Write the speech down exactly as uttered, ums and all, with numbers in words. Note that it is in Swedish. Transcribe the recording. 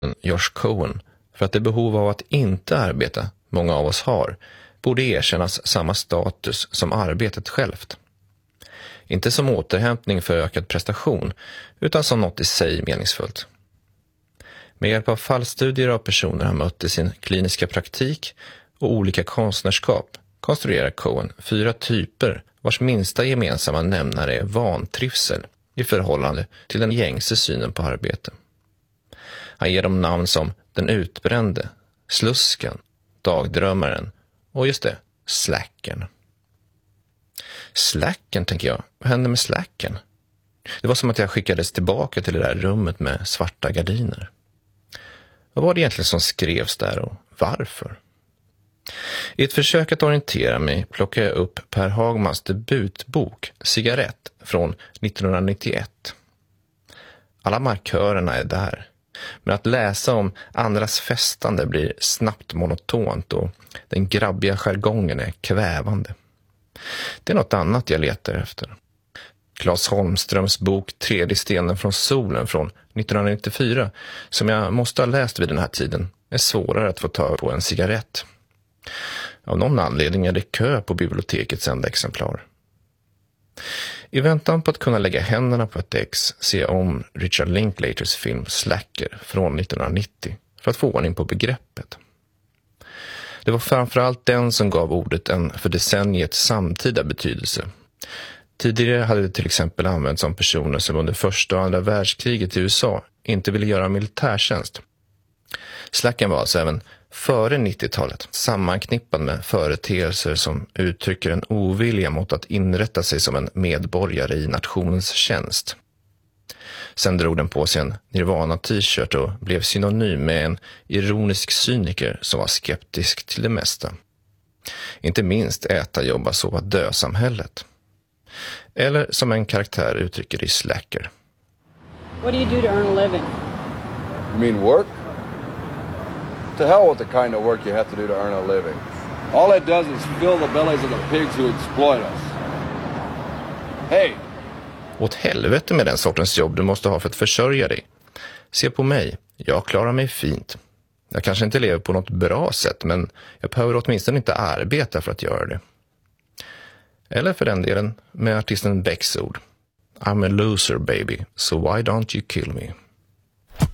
Josh Cohen för att det behov av att inte arbeta många av oss har borde erkännas samma status som arbetet självt. Inte som återhämtning för ökad prestation, utan som något i sig meningsfullt. Med hjälp av fallstudier av personer han mött i sin kliniska praktik och olika konstnärskap konstruerar Cohen fyra typer vars minsta gemensamma nämnare är vantrivsel i förhållande till den gängse synen på arbete. Han ger dem namn som den utbrände, slusken, dagdrömmaren och just det, slacken. Slacken, tänker jag. Vad hände med slacken? Det var som att jag skickades tillbaka till det där rummet med svarta gardiner. Vad var det egentligen som skrevs där och varför? I ett försök att orientera mig plockar jag upp Per Hagmans debutbok Cigarett från nittonhundranittioett. Alla markörerna är där, men att läsa om andras festande blir snabbt monotont och den grabbiga jargongen är kvävande. Det är något annat jag letar efter. Claes Holmströms bok Tredje stenen från solen från nittonhundranittiofyra, som jag måste ha läst vid den här tiden, är svårare att få tag på en cigarett. Av någon anledning är det kö på bibliotekets enda exemplar. I väntan på att kunna lägga händerna på ett ex ser jag om Richard Linklaters film Slacker från nittonhundranittio för att få ordning på begreppet. Det var framförallt den som gav ordet en för decenniet samtida betydelse. Tidigare hade det till exempel använts som personer som under första och andra världskriget i U S A inte ville göra militärtjänst. Slacken var alltså även före nittiotalet sammanknippad med företeelser som uttrycker en ovilja mot att inrätta sig som en medborgare i nationens tjänst. Sen drog den på sig en Nirvana-t-shirt och blev synonym med en ironisk cyniker som var skeptisk till det mesta. Inte minst äta, jobba, sova, dö-samhället. Eller som en karaktär uttrycker i Slacker. What do you do to earn a living? You mean work? To hell with the kind of work you have to do to earn a living. All it does is fill the bellies of the pigs who exploit us. Hey! Åt helvete med den sortens jobb du måste ha för att försörja dig. Se på mig, jag klarar mig fint. Jag kanske inte lever på något bra sätt, men jag behöver åtminstone inte arbeta för att göra det. Eller för den delen med artisten Becks ord. I'm a loser baby, so why don't you kill me?